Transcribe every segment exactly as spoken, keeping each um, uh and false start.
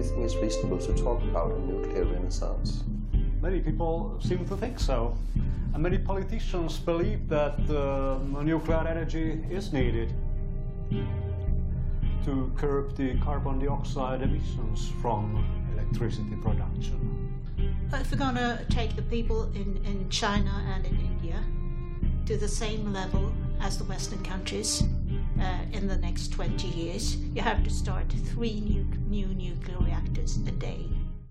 think it's reasonable to talk about a nuclear renaissance? Many people seem to think so. And many politicians believe that uh, nuclear energy is needed to curb the carbon dioxide emissions from electricity production. If we're going to take the people in, in China and in India to the same level as the Western countries uh, in the next twenty years, you have to start three new, new nuclear reactors a day.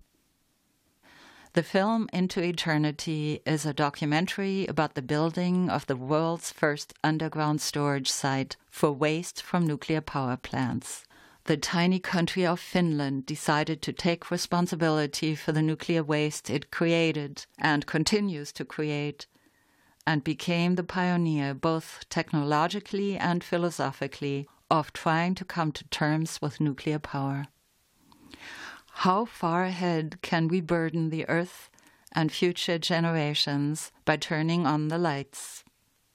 The film Into Eternity is a documentary about the building of the world's first underground storage site for waste from nuclear power plants. The tiny country of Finland decided to take responsibility for the nuclear waste it created and continues to create, and became the pioneer both technologically and philosophically of trying to come to terms with nuclear power. How far ahead can we burden the Earth and future generations by turning on the lights?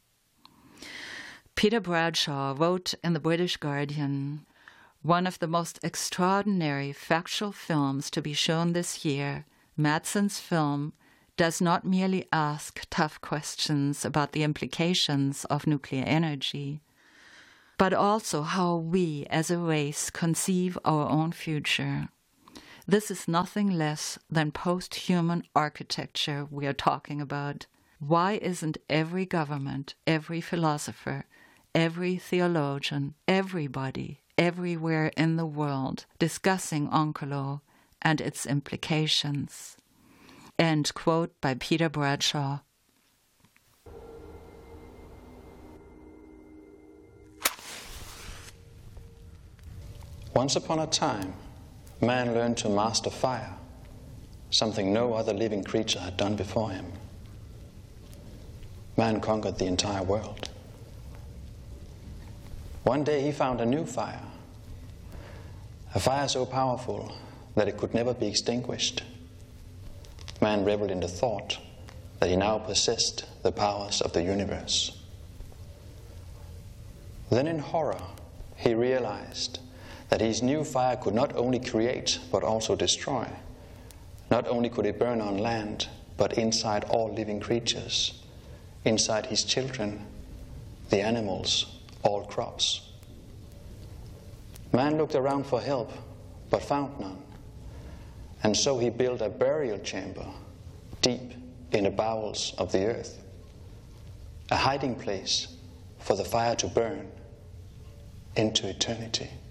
Peter Bradshaw wrote in the British Guardian, "One of the most extraordinary factual films to be shown this year, Madsen's film does not merely ask tough questions about the implications of nuclear energy, but also how we as a race conceive our own future. This is nothing less than post-human architecture we are talking about. Why isn't every government, every philosopher, every theologian, everybody, everywhere in the world discussing Onkolo and its implications?" End quote by Peter Bradshaw. Once upon a time, man learned to master fire, something no other living creature had done before him. Man conquered the entire world. One day he found a new fire, a fire so powerful that it could never be extinguished. Man reveled in the thought that he now possessed the powers of the universe. Then in horror, he realized that his new fire could not only create but also destroy. Not only could it burn on land, but inside all living creatures, inside his children, the animals, all crops. Man looked around for help, but found none. And so he built a burial chamber deep in the bowels of the earth, a hiding place for the fire to burn into eternity.